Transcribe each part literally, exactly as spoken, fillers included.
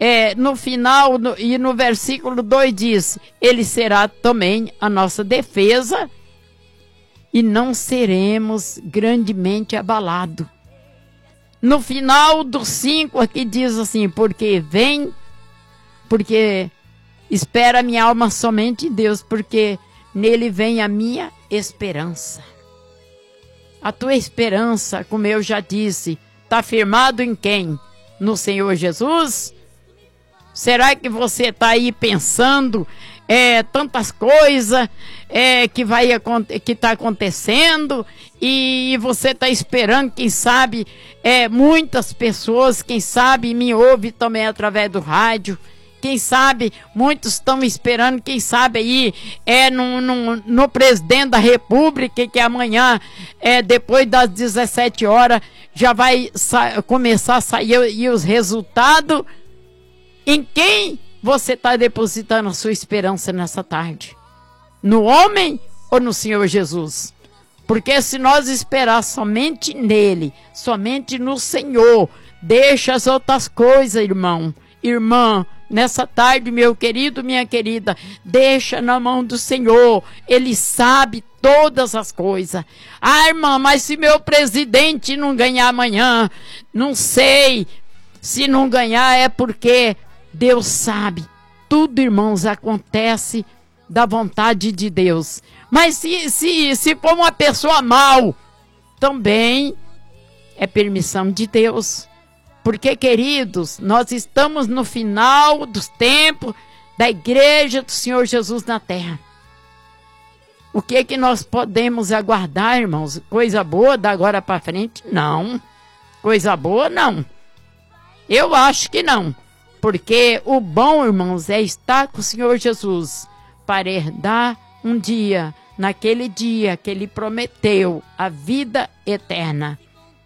é, no final no, e no versículo dois diz, ele será também a nossa defesa e não seremos grandemente abalados. No final do cinco aqui diz assim, porque vem, porque espera minha alma somente em Deus, porque nele vem a minha esperança. A tua esperança, como eu já disse, está firmado em quem? No Senhor Jesus? Será que você está aí pensando é, tantas coisas é, que vai que está acontecendo e você está esperando, quem sabe, é, muitas pessoas, quem sabe me ouve também através do rádio, quem sabe muitos estão esperando, quem sabe aí é no, no, no presidente da República, que amanhã, é, depois das dezessete horas, já vai começar a sair e os resultados. Em quem você está depositando a sua esperança nessa tarde? No homem ou no Senhor Jesus? Porque se nós esperar somente nele, somente no Senhor, deixa as outras coisas, irmão, irmã, nessa tarde, meu querido, minha querida, deixa na mão do Senhor. Ele sabe todas as coisas. Ah, irmã, mas se meu presidente não ganhar amanhã, não sei. Se não ganhar é porque Deus sabe. Tudo, irmãos, acontece da vontade de Deus. Mas se, se, se for uma pessoa mal, também é permissão de Deus. Porque, queridos, nós estamos no final dos tempos da igreja do Senhor Jesus na terra. O que é que nós podemos aguardar, irmãos? Coisa boa da agora para frente? Não. Coisa boa, não. Eu acho que não. Porque o bom, irmãos, é estar com o Senhor Jesus para herdar um dia, naquele dia que Ele prometeu, a vida eterna.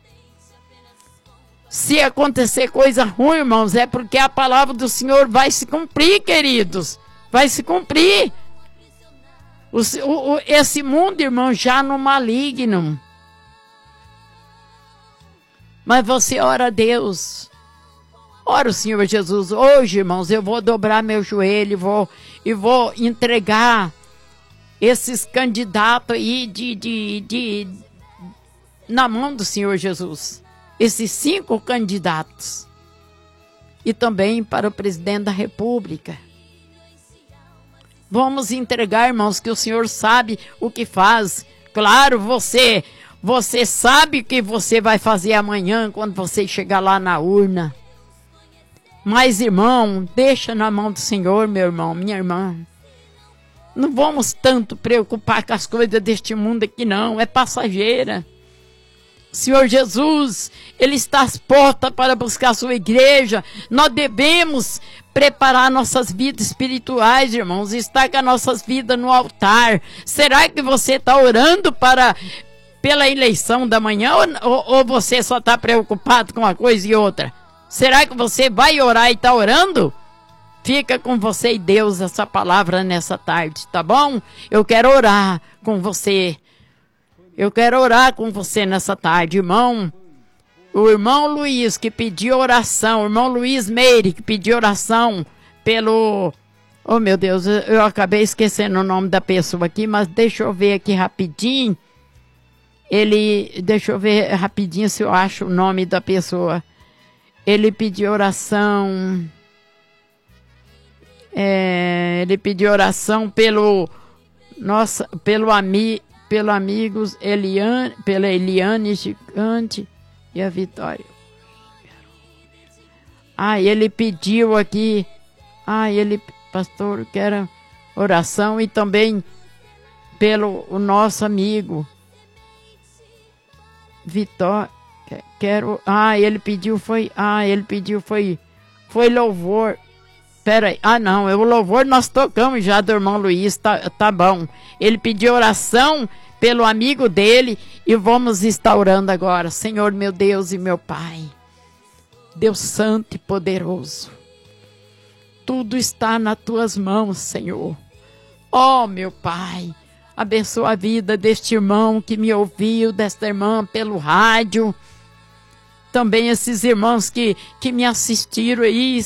Se acontecer coisa ruim, irmãos, é porque a palavra do Senhor vai se cumprir, queridos. Vai se cumprir. O, o, esse mundo, irmão, já no maligno. Mas você ora a Deus. Ora o Senhor Jesus. Hoje, irmãos, eu vou dobrar meu joelho e vou, e vou entregar esses candidatos aí de, de, de, na mão do Senhor Jesus. Esses cinco candidatos. E também para o presidente da República. Vamos entregar, irmãos, que o Senhor sabe o que faz. Claro, você, você sabe o que você vai fazer amanhã quando você chegar lá na urna. Mas, irmão, deixa na mão do Senhor, meu irmão, minha irmã. Não vamos tanto preocupar com as coisas deste mundo aqui, não. É passageira. Senhor Jesus, Ele está às portas para buscar a sua igreja. Nós devemos preparar nossas vidas espirituais, irmãos. Estar com as nossas vidas no altar. Será que você está orando para, pela eleição da manhã? Ou, ou, ou você só está preocupado com uma coisa e outra? Será que você vai orar e está orando? Fica com você e Deus essa palavra nessa tarde, tá bom? Eu quero orar com você. Eu quero orar com você nessa tarde, irmão. O irmão Luiz que pediu oração, o irmão Luiz Meire que pediu oração pelo... Oh, meu Deus, eu acabei esquecendo o nome da pessoa aqui, mas deixa eu ver aqui rapidinho. Ele... Deixa eu ver rapidinho se eu acho o nome da pessoa. Ele pediu oração... É, ele pediu oração pelo... Nossa, pelo amigo... Pelo amigos Eliane, pela Eliane Gigante e a Vitória. Ah, ele pediu aqui, ah, ele, pastor, quero oração e também pelo o nosso amigo Vitória, quero, ah, ele pediu foi, ah, ele pediu foi, foi louvor. Pera aí, ah não, o louvor nós tocamos já do irmão Luiz, tá, tá bom. Ele pediu oração pelo amigo dele e vamos estar orando agora. Senhor meu Deus e meu Pai, Deus santo e poderoso, tudo está nas tuas mãos, Senhor. Ó meu Pai, abençoa a vida deste irmão que me ouviu, desta irmã pelo rádio. Também esses irmãos que, que me assistiram aí,